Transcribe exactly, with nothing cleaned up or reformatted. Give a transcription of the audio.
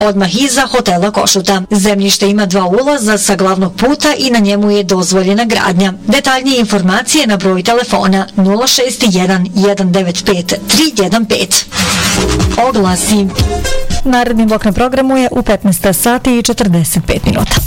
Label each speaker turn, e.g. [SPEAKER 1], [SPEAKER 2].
[SPEAKER 1] odmah iza hotela Košuta. Zemljište ima dva ulaza sa glavnog puta i na njemu je dozvoljena gradnja. Detaljnije informacije na broj telefona nula šest jedan jedan devet pet tri jedan pet. Oglasi.
[SPEAKER 2] Naredni blok na programu je u petnaest sati i četrdeset pet minuta.